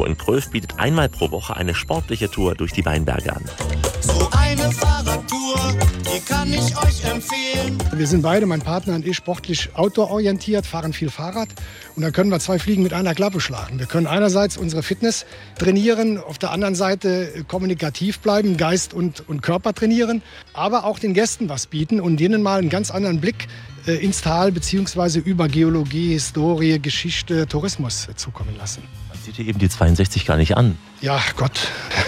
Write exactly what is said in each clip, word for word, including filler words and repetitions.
Info in Gröf bietet einmal pro Woche eine sportliche Tour durch die Weinberge an. So eine Fahrradtour, die kann ich euch empfehlen. Wir sind beide, mein Partner und ich, sportlich outdoor-orientiert, fahren viel Fahrrad. Und da können wir zwei Fliegen mit einer Klappe schlagen. Wir können einerseits unsere Fitness trainieren, auf der anderen Seite kommunikativ bleiben, Geist und, und Körper trainieren, aber auch den Gästen was bieten und denen mal einen ganz anderen Blick äh, ins Tal bzw. über Geologie, Historie, Geschichte, Tourismus äh, zukommen lassen. Man sieht hier eben die zweiundsechzig gar nicht an. Ja, Gott,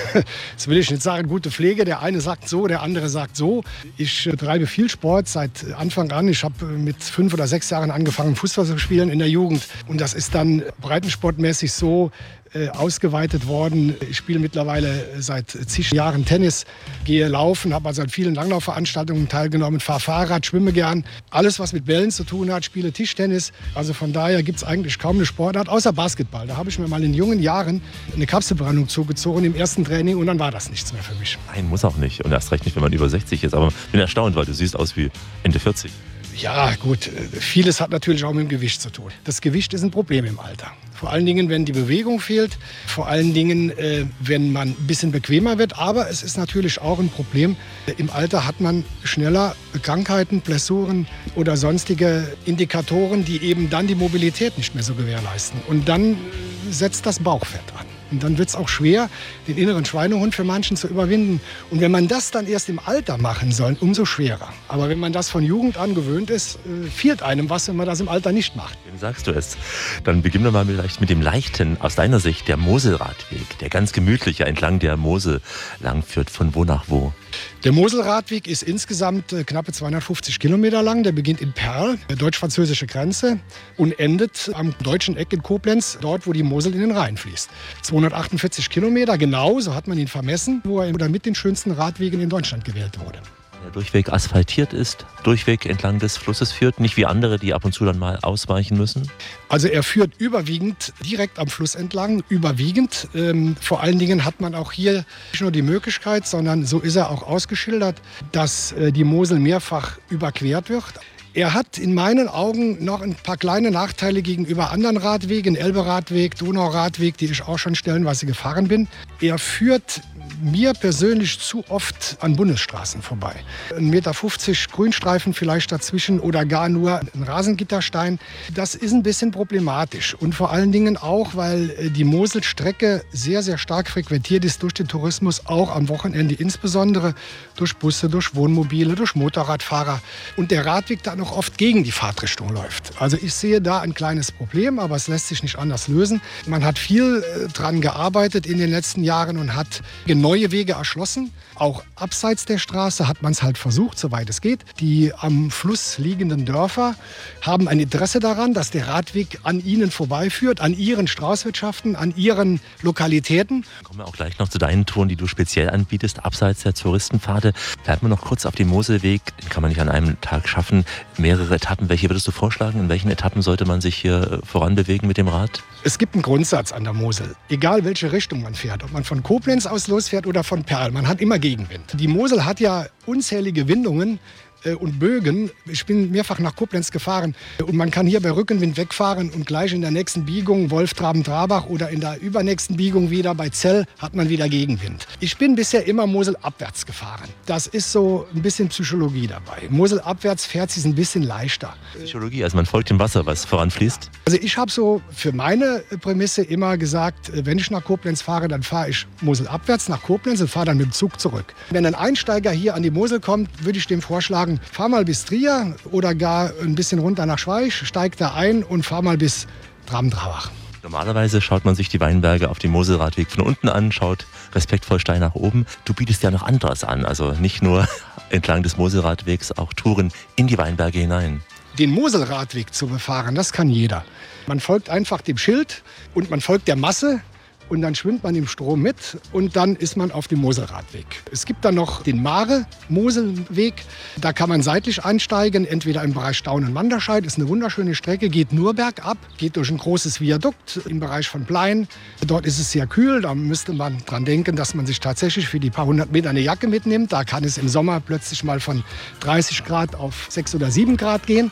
das will ich nicht sagen, gute Pflege. Der eine sagt so, der andere sagt so. Ich äh, treibe viel Sport seit Anfang an. Ich habe äh, mit fünf oder sechs Jahren angefangen, Fußball zu spielen in der Jugend. Und das ist dann breitensportmäßig so äh, ausgeweitet worden. Ich spiele mittlerweile seit zig Jahren Tennis, gehe laufen, habe also an vielen Langlaufveranstaltungen teilgenommen, fahre Fahrrad, schwimme gern. Alles, was mit Bällen zu tun hat, spiele Tischtennis. Also von daher gibt es eigentlich kaum eine Sportart, außer Basketball. Da habe ich mir mal in jungen Jahren eine Kapselbrandung zugezogen im ersten Training und dann war das nichts mehr für mich. Nein, muss auch nicht. Und erst recht nicht, wenn man über sechzig ist. Aber ich bin erstaunt, weil du siehst aus wie Ende vierzig. Ja, gut. Vieles hat natürlich auch mit dem Gewicht zu tun. Das Gewicht ist ein Problem im Alter. Vor allen Dingen, wenn die Bewegung fehlt. Vor allen Dingen, äh, wenn man ein bisschen bequemer wird. Aber es ist natürlich auch ein Problem. Im Alter hat man schneller Krankheiten, Blessuren oder sonstige Indikatoren, die eben dann die Mobilität nicht mehr so gewährleisten. Und dann setzt das Bauchfett an. Und dann wird es auch schwer, den inneren Schweinehund für manchen zu überwinden. Und wenn man das dann erst im Alter machen soll, umso schwerer. Aber wenn man das von Jugend an gewöhnt ist, äh, fehlt einem was, wenn man das im Alter nicht macht. Wem sagst du es? Dann beginnen wir mal vielleicht mit dem leichten, aus deiner Sicht, der Moselradweg, der ganz gemütliche entlang der Mosel langführt. Von wo nach wo? Der Moselradweg ist insgesamt äh, knappe zweihundertfünfzig Kilometer lang. Der beginnt in Perl, der deutsch-französische Grenze, und endet am deutschen Eck in Koblenz, dort, wo die Mosel in den Rhein fließt. zweihundertachtundvierzig Kilometer, genau, so hat man ihn vermessen, wo er mit den schönsten Radwegen in Deutschland gewählt wurde. Der durchweg asphaltiert ist, durchweg entlang des Flusses führt, nicht wie andere, die ab und zu dann mal ausweichen müssen? Also er führt überwiegend direkt am Fluss entlang, überwiegend. Ähm, vor allen Dingen hat man auch hier nicht nur die Möglichkeit, sondern so ist er auch ausgeschildert, dass äh, die Mosel mehrfach überquert wird. Er hat in meinen Augen noch ein paar kleine Nachteile gegenüber anderen Radwegen, Elbe-Radweg, Donau-Radweg, die ich auch schon stellenweise gefahren bin. Er führt mir persönlich zu oft an Bundesstraßen vorbei. ein Meter fünfzig Grünstreifen vielleicht dazwischen oder gar nur ein Rasengitterstein. Das ist ein bisschen problematisch. Und vor allen Dingen auch, weil die Moselstrecke sehr, sehr stark frequentiert ist durch den Tourismus, auch am Wochenende insbesondere durch Busse, durch Wohnmobile, durch Motorradfahrer. Und der Radweg dann auch oft gegen die Fahrtrichtung läuft. Also ich sehe da ein kleines Problem, aber es lässt sich nicht anders lösen. Man hat viel äh, dran gearbeitet in den letzten Jahren und hat neue Wege erschlossen. Auch abseits der Straße hat man es halt versucht, soweit es geht. Die am Fluss liegenden Dörfer haben ein Interesse daran, dass der Radweg an ihnen vorbeiführt, an ihren Straußwirtschaften, an ihren Lokalitäten. Kommen wir auch gleich noch zu deinen Touren, die du speziell anbietest, abseits der Touristenpfade. Bleiben wir noch kurz auf dem Moselweg. Den kann man nicht an einem Tag schaffen. Mehrere Etappen. Welche würdest du vorschlagen? In welchen Etappen sollte man sich hier voranbewegen mit dem Rad? Es gibt einen Grundsatz an der Mosel. Egal welche Richtung man fährt, ob man von Koblenz aus losfährt oder von Perl, man hat immer Gegenwind. Die Mosel hat ja unzählige Windungen und Bögen. Ich bin mehrfach nach Koblenz gefahren und man kann hier bei Rückenwind wegfahren und gleich in der nächsten Biegung, Wolftraben-Trabach, oder in der übernächsten Biegung wieder bei Zell, hat man wieder Gegenwind. Ich bin bisher immer moselabwärts gefahren. Das ist so ein bisschen Psychologie dabei. Moselabwärts fährt sie ein bisschen leichter. Psychologie, also man folgt dem Wasser, was voranfließt? Also ich habe so für meine Prämisse immer gesagt, wenn ich nach Koblenz fahre, dann fahre ich moselabwärts nach Koblenz und fahre dann mit dem Zug zurück. Wenn ein Einsteiger hier an die Mosel kommt, würde ich dem vorschlagen, fahr mal bis Trier oder gar ein bisschen runter nach Schweich, steig da ein und fahr mal bis Traben-Trabach. Normalerweise schaut man sich die Weinberge auf dem Moselradweg von unten an, schaut respektvoll steil nach oben. Du bietest ja noch anderes an, also nicht nur entlang des Moselradwegs, auch Touren in die Weinberge hinein. Den Moselradweg zu befahren, das kann jeder. Man folgt einfach dem Schild und man folgt der Masse. Und dann schwimmt man im Strom mit und dann ist man auf dem Moselradweg. Es gibt dann noch den Mare-Moselweg. Da kann man seitlich einsteigen, entweder im Bereich Staun und Manderscheid. Ist eine wunderschöne Strecke, geht nur bergab, geht durch ein großes Viadukt im Bereich von Plein. Dort ist es sehr kühl, da müsste man dran denken, dass man sich tatsächlich für die paar hundert Meter eine Jacke mitnimmt. Da kann es im Sommer plötzlich mal von dreißig Grad auf sechs oder sieben Grad gehen.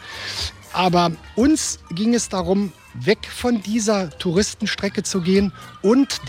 Aber uns ging es darum, weg von dieser Touristenstrecke zu gehen und